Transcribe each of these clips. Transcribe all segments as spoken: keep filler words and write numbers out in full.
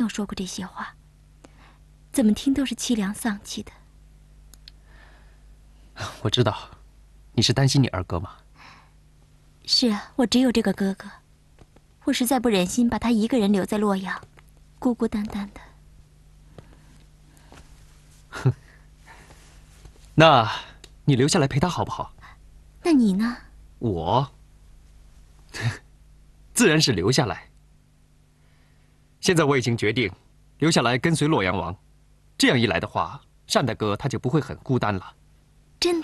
说过这些话，怎么听都是凄凉丧气的。 我知道，你是担心你二哥吗？ 是啊，我只有这个哥哥，我实在不忍心把他一个人留在洛阳，孤孤单单的。 哼，那你留下来陪他好不好？ 那你呢？ 我自然是留下来。现在我已经决定留下来跟随洛阳王，这样一来的话，单大哥他就不会很孤单了。 真的？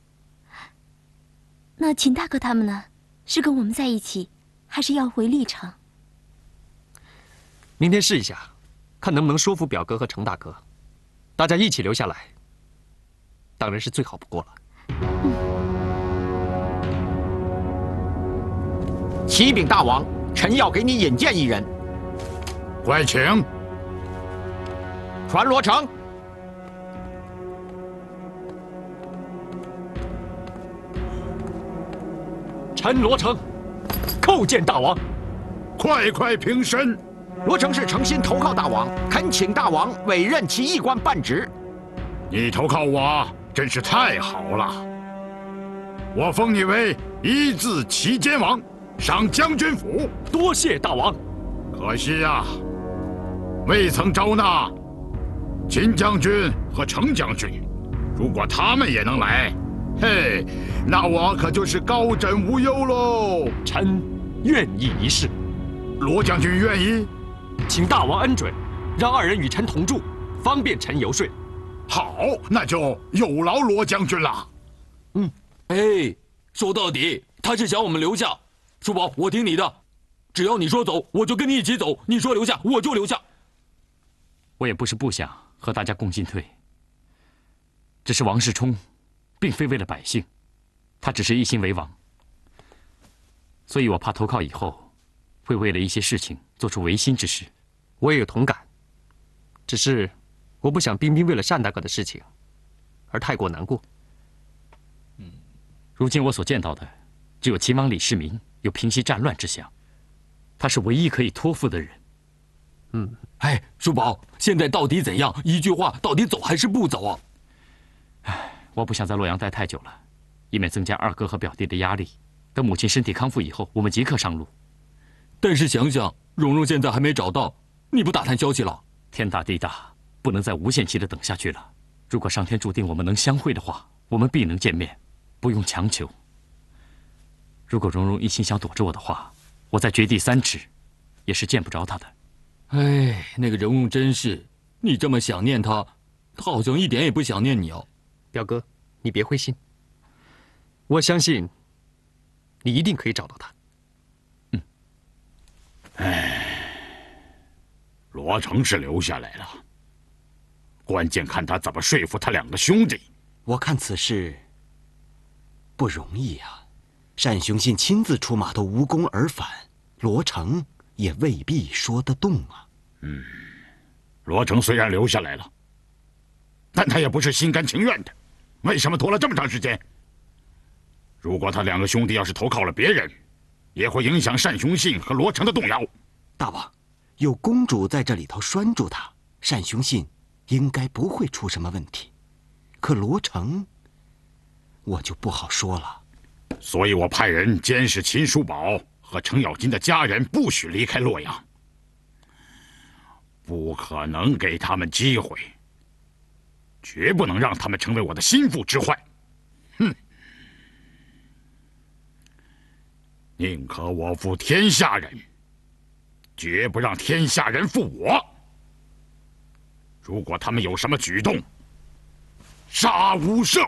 那秦大哥他们呢？是跟我们在一起，还是要回历城？ 明天试一下，看能不能说服表哥和程大哥，大家一起留下来，当然是最好不过了。 嗯。 启禀大王，臣要给你引荐一人。 快请。 传罗成。 陈罗成，叩见大王。 快快平身。 罗成是诚心投靠大王，恳请大王委任其驿官办职。 你投靠我，真是太好了。我封你为一字齐肩王，上将军府。 多谢大王。 可惜呀、啊，未曾招纳秦将军和程将军。如果他们也能来，嘿，那我可就是高枕无忧喽。 臣愿意一试。 罗将军愿意？ 请大王恩准，让二人与臣同住，方便臣游说。 好，那就有劳罗将军了。 嗯，哎，说到底，他是想我们留下。叔宝，我听你的，只要你说走，我就跟你一起走；你说留下，我就留下。 我也不是不想和大家共进退，只是王世充并非为了百姓，他只是一心为王，所以我怕投靠以后会为了一些事情做出违心之事。 我也有同感，只是我不想冰冰为了单大哥的事情而太过难过。 嗯，如今我所见到的，只有秦王李世民有平息战乱之想，他是唯一可以托付的人。 嗯，哎，叔宝，现在到底怎样？一句话，到底走还是不走啊？ 唉，我不想在洛阳待太久了，以免增加二哥和表弟的压力。等母亲身体康复以后，我们即刻上路。 但是想想，蓉蓉现在还没找到，你不打探消息了？ 天大地大，不能再无限期的等下去了。如果上天注定我们能相会的话，我们必能见面，不用强求。如果蓉蓉一心想躲着我的话，我在掘地三尺，也是见不着她的。 哎，那个蓉蓉真是，你这么想念她，她好像一点也不想念你哦。 表哥，你别灰心，我相信你一定可以找到她。 嗯。 哎，罗成是留下来了，关键看他怎么说服他两个兄弟。 我看此事不容易啊，单雄信亲自出马都无功而返，罗成也未必说得动啊。 嗯，罗成虽然留下来了，但他也不是心甘情愿的。为什么拖了这么长时间？如果他两个兄弟要是投靠了别人，也会影响单雄信和罗成的动摇。 大王，有公主在这里头拴住他，单雄信应该不会出什么问题。可罗成，我就不好说了。 所以我派人监视秦叔宝和程咬金的家人，不许离开洛阳。不可能给他们机会，绝不能让他们成为我的心腹之患。哼！宁可我负天下人，绝不让天下人负我。如果他们有什么举动，杀无赦。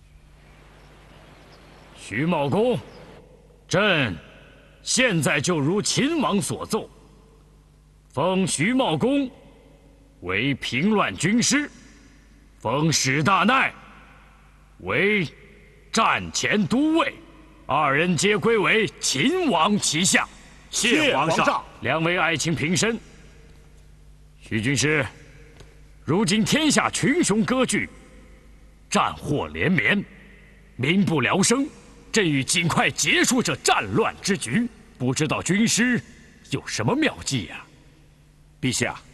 徐茂公，朕现在就如秦王所奏，封徐茂公为平乱军师，封史大鼐为战前都尉，二人皆归为秦王旗下。 谢皇上。 两位爱卿平身。徐军师，如今天下群雄割据，战祸连绵，民不聊生。朕欲尽快结束这战乱之局，不知道军师有什么妙计呀、啊？ 陛下，